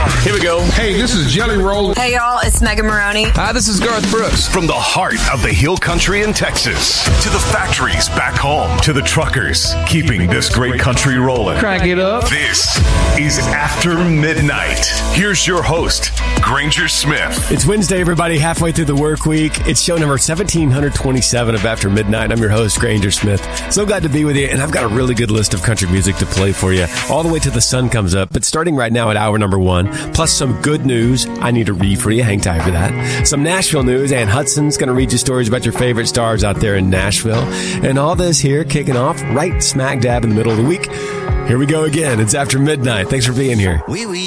Here we go. Hey, this is Jelly Roll. Hey, y'all, it's Megan Maroney. Hi, this is Garth Brooks. From the heart of the Hill Country in Texas to the factories back home to the truckers keeping this great country rolling. Crank it up. This is After Midnight. Here's your host, Granger Smith. It's Wednesday, everybody, halfway through the work week. It's show number 1727 of After Midnight. I'm your host, Granger Smith. So glad to be with you, and I've got a really good list of country music to play for you all the way till the sun comes up. But starting right now at hour number 1, plus some good news I need to read for you. Hang tight for that. Some Nashville news. Ann Hudson's going to read you stories about your favorite stars out there in Nashville. And all this here kicking off right smack dab in the middle of the week. Here we go again. It's After Midnight. Thanks for being here.